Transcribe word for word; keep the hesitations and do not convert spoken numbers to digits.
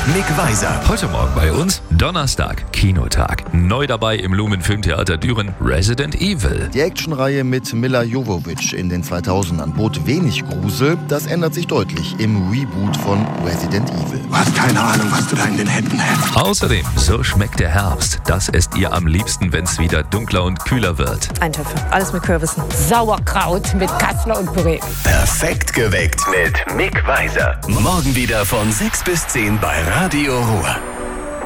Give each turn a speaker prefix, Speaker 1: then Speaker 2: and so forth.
Speaker 1: Mick Weiser.
Speaker 2: Heute Morgen bei uns Donnerstag, Kinotag. Neu dabei im Lumen Filmtheater Düren Resident Evil.
Speaker 3: Die Actionreihe mit Milla Jovovich in den zweitausendern bot wenig Grusel. Das ändert sich deutlich im Reboot von Resident Evil.
Speaker 4: Du hast keine Ahnung, was du da in den Händen hältst.
Speaker 2: Außerdem, so schmeckt der Herbst. Das esst ihr am liebsten, wenn es wieder dunkler und kühler wird.
Speaker 5: Eintöpfe, alles mit Kürbissen. Sauerkraut mit Kassler und Püree.
Speaker 1: Perfekt geweckt mit Mick Weiser. Morgen wieder von sechs bis zehn bei Radio Ruhr.